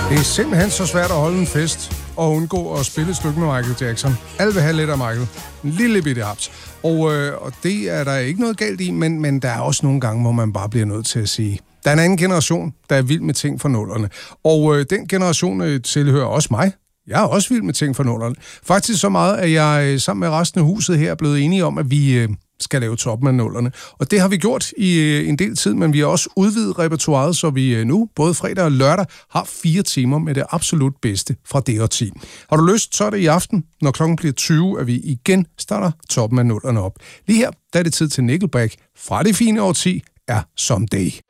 Det er simpelthen så svært at holde en fest og undgå at spille et stykke med Michael Jackson. Alle vil have lidt af Michael. En lille bitte haps. Og det er der ikke noget galt i, men der er også nogle gange, hvor man bare bliver nødt til at sige, der er en anden generation, der er vild med ting fra nullerne. Og den generation tilhører også mig. Jeg er også vild med ting fra nullerne. Faktisk så meget, at jeg sammen med resten af huset her er blevet enige om, at vi skal lave toppen af nullerne. Og det har vi gjort i en del tid, men vi har også udvidet repertoiret, så vi nu, både fredag og lørdag, har 4 timer med det absolut bedste fra det årti. Har du lyst, så er det i aften, når klokken bliver 20, at vi igen starter toppen af nullerne op. Lige her, der er det tid til Nickelback fra det fine årti er Someday.